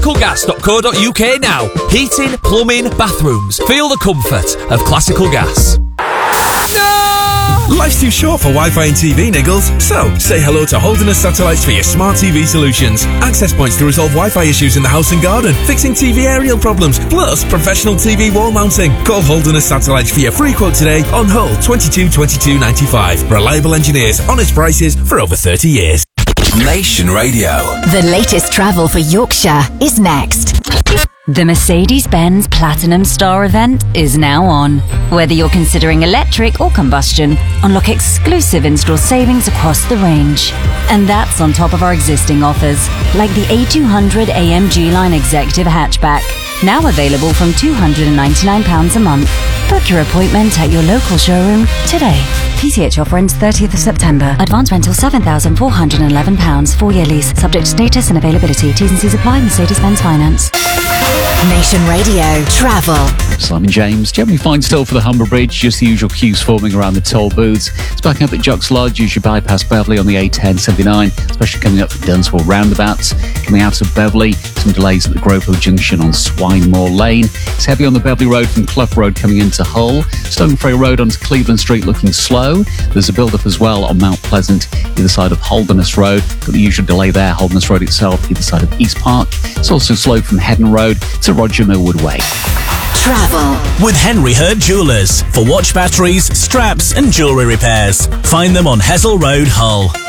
classicalgas.co.uk now. Heating, plumbing, bathrooms. Feel the comfort of Classical Gas. Life's too short for Wi-Fi and TV, Niggles. So, say hello to Holderness Satellites for your smart TV solutions. Access points to resolve Wi-Fi issues in the house and garden. Fixing TV aerial problems. Plus, professional TV wall mounting. Call Holderness Satellites for your free quote today on hold 22 22 95. Reliable engineers, honest prices for over 30 years. Nation Radio. The latest travel for Yorkshire is next. The Mercedes-Benz Platinum Star event is now on. Whether you're considering electric or combustion, unlock exclusive in-store savings across the range. And that's on top of our existing offers, like the A200 AMG Line Executive Hatchback, now available from £299 a month. Book your appointment at your local showroom today. PCH offer ends 30th of September. Advance rental £7,411. 4-year lease. Subject to status and availability. T's and C's apply. Mercedes-Benz Finance. Nation Radio Travel. Simon James. Generally fine still for the Humber Bridge. Just the usual queues forming around the toll booths. It's back up at Jocks Lodge as you bypass Beverley on the A1079, especially coming up from Dunsmore roundabouts. Coming out of Beverley, some delays at the Gropo Junction on Swinemore Lane. It's heavy on the Beverley Road from Clough Road coming into Hull. Stoneferry Road onto Cleveland Street looking slow. There's a build-up as well on Mount Pleasant, either side of Holderness Road. Got the usual delay there, Holderness Road itself, either side of East Park. It's also slow from Headon Road to Roger Millwood Way. Travel with Henry Hurd Jewellers for watch batteries, straps and jewellery repairs. Find them on Hessel Road, Hull.